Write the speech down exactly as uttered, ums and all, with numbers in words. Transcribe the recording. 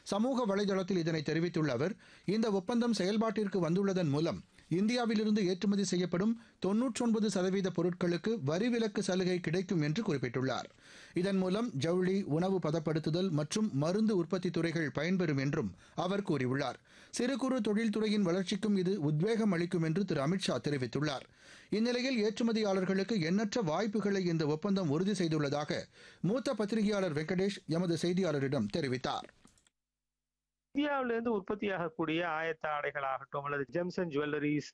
சமூக வலைதளத்தில் இதனை தெரிவித்துள்ள அவர், இந்த ஒப்பந்தம் செயல்பாட்டிற்கு வந்துள்ளதன் மூலம் இந்தியாவிலிருந்து ஏற்றுமதி செய்யப்படும் தொன்னூற்றி ஒன்பது சதவீத பொருட்களுக்கு வரி விலக்கு சலுகை கிடைக்கும் என்று குறிப்பிட்டுள்ளார். இதன் மூலம் ஜவுளி, உணவு பதப்படுத்துதல் மற்றும் மருந்து உற்பத்தி துறைகள் பயன்பெறும் என்றும் அவர் கூறியுள்ளார். சிறு குறு தொழில்துறையின் வளர்ச்சிக்கும் இது உத்வேகம் அளிக்கும் என்று திரு அமித்ஷா தெரிவித்துள்ளார். இந்நிலையில் ஏற்றுமதியாளர்களுக்கு எண்ணற்ற வாய்ப்புகளை இந்த ஒப்பந்தம் உறுதி செய்துள்ளதாக மூத்த பத்திரிகையாளர் வெங்கடேஷ் எமது செய்தியாளரிடம் தெரிவித்தார். இந்தியாவிலிருந்து உற்பத்தியாகக்கூடிய ஆயத்த ஆடைகள் ஆகட்டும் அல்லது ஜெம்ஸ் அண்ட் ஜுவல்லரிஸ்,